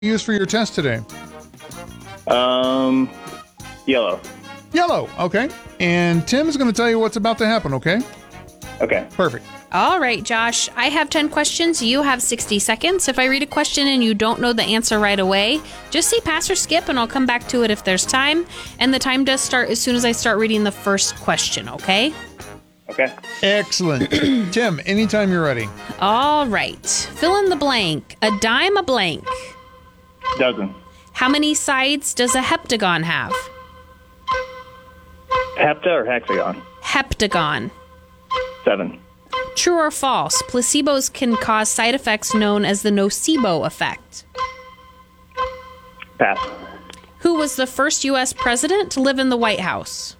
use for your test today? Yellow. Yellow. Okay. And Tim is going to tell you what's about to happen, okay? Okay. Perfect. All right, Josh. I have 10 questions. You have 60 seconds. If I read a question and you don't know the answer right away, just say pass or skip, and I'll come back to it if there's time. And the time does start as soon as I start reading the first question, okay? Okay. Excellent. Tim, anytime you're ready. All right. Fill in the blank. A dime a blank. Dozen. How many sides does a heptagon have? Hepta or hexagon? Heptagon. 7. True or false? Placebos can cause side effects known as the nocebo effect. Pass. Who was the first U.S. president to live in the White House?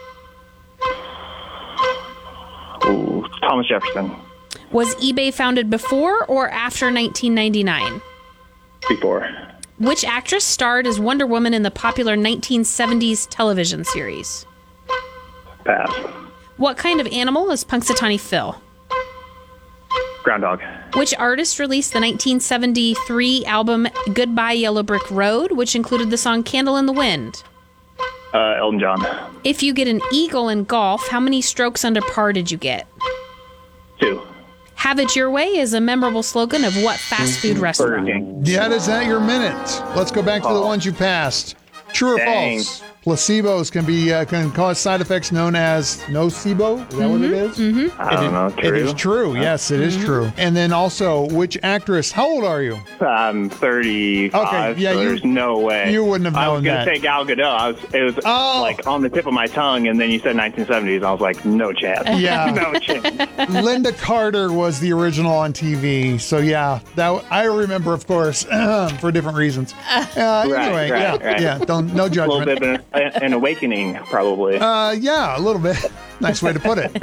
Ooh, Thomas Jefferson. Was eBay founded before or after 1999? Before. Which actress starred as Wonder Woman in the popular 1970s television series? Pass. What kind of animal is Punxsutawney Phil? Groundhog. Which artist released the 1973 album Goodbye Yellow Brick Road, which included the song Candle in the Wind? Elton John. If you get an eagle in golf, how many strokes under par did you get? 2. Have it your way is a memorable slogan of what fast food Burger restaurant? King. That is at your minute. Let's go back to the Oh. ones you passed. True or Dang. false? Placebos can cause side effects known as nocebo. Is that what it is? Mm-hmm. I don't know. It is true. Yes, it is true. And then also, which actress? How old are you? I'm 35. Okay, yeah, so there's no way. you wouldn't have I was known gonna that. say Gal Gadot. It was like on the tip of my tongue, and then you said 1970s. I was like, no chance. Yeah. No chance. Linda Carter was the original on TV. So yeah, that I remember, of course, for different reasons. Anyway, right. yeah. No A little judgment. bit of an awakening, probably. Yeah, a little bit. Nice way to put it.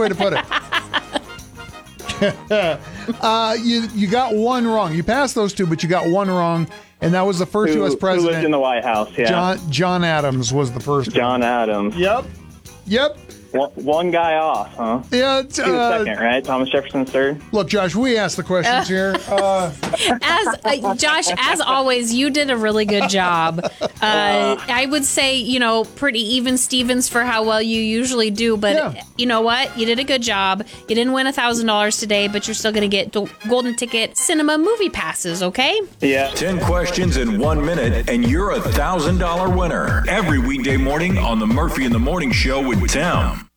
You got one wrong. You passed those two, but you got one wrong, and that was the first U.S. Who president. lived in the White House? Yeah. John Adams was the first. John Adams. Yep. One guy off, huh? Yeah. He was second, right? Thomas Jefferson's third. Look, Josh, we asked the questions here. Josh, as always, you did a really good job. I would say, pretty even Stevens for how well you usually do. But You know what? You did a good job. You didn't win $1,000 today, but you're still going to get golden ticket cinema movie passes, okay? Yeah. 10 questions in 1 minute, and you're $1,000 winner. Every weekday morning on the Murphy in the Morning Show with Tim.